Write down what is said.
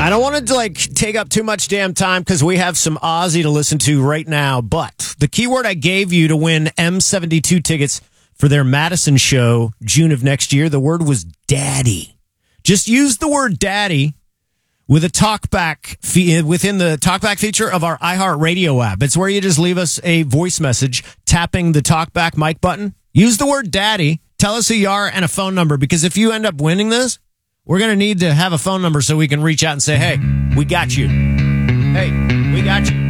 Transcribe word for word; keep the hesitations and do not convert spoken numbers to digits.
I don't want to like take up too much damn time because we have some Ozzy to listen to right now. But the keyword I gave you to win M seventy-two tickets for their Madison show June of next year, the word was daddy. Just use the word daddy with a talkback fe- within the talkback feature of our iHeartRadio app. It's where you just leave us a voice message tapping the talkback mic button. Use the word daddy. Tell us who you are and a phone number, because if you end up winning this, we're going to need to have a phone number so we can reach out and say, hey, we got you. Hey, we got you.